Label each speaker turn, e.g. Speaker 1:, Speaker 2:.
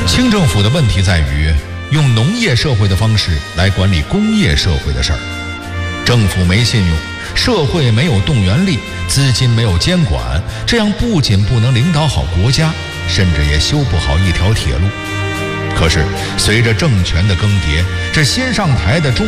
Speaker 1: 清政府的问题在于用农业社会的方式来管理工业社会的事儿，政府没信用，社会没有动员力，资金没有监管，这样不仅不能领导好国家，甚至也修不好一条铁路。可是随着政权的更迭，这新上台的中